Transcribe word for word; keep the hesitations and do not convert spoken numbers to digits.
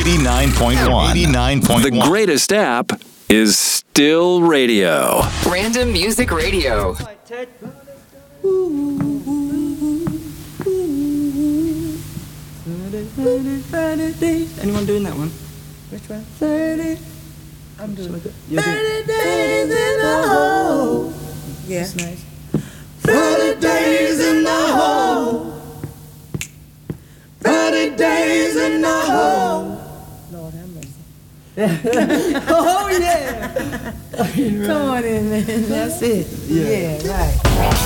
eighty-nine point one. eighty-nine point one. The greatest app is still radio. Random Music Radio. Anyone doing that one? Which one? thirty. I'm doing it. thirty days in the hole. Yeah. That's nice. thirty days in the hole. thirty days in the hole. Lord have mercy. Oh, yeah. Come on in, man. That's it. Yeah, yeah right.